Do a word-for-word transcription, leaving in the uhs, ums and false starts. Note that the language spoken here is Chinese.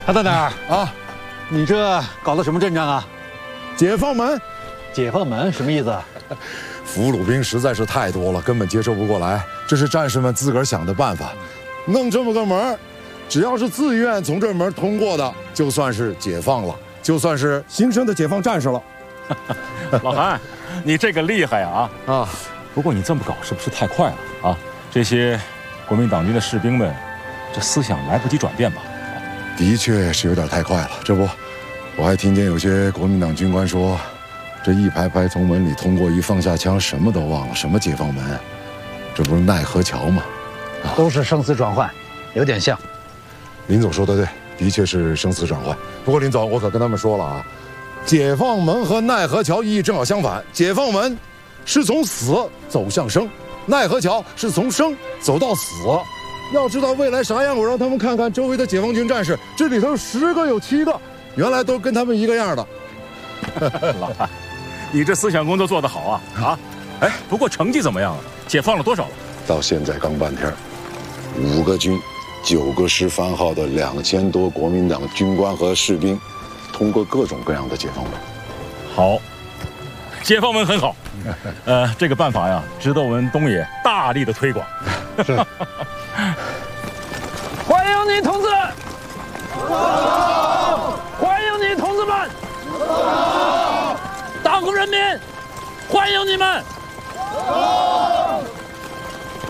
他在哪儿啊？ 你这搞的什么阵仗啊？ 解放门， 解放门什么意思？ 俘虏兵实在是太多了，根本接受不过来。这是战士们自个儿想的办法，弄这么个门，只要是自愿从这门通过的，就算是解放了，就算是新生的解放战士了。 老韩，你这个厉害啊！ 啊， 不过你这么搞是不是太快了啊？这些国民党军的士兵们，这思想来不及转变吧？ 的确是有点太快了。这不，我还听见有些国民党军官说，这一排排从门里通过，一放下枪什么都忘了，什么解放门，这不是奈何桥吗？ 啊、都是生死转换，有点像。 林总说的对，的确是生死转换。不过林总，我可跟他们说了啊，解放门和奈何桥意义正好相反。解放门是从死走向生，奈何桥是从生走到死。要知道未来啥样，我让他们看看周围的解放军战士，这里头十个有七个，原来都跟他们一个样的。 老韩，你这思想工作做得好啊啊！哎，不过成绩怎么样啊？解放了多少了？ 到现在刚半天，五个军、九个师番号的两千多国民党军官和士兵，通过各种各样的解放门。 好，解放门很好。呃，这个办法呀，值得我们东野大力的推广。 是。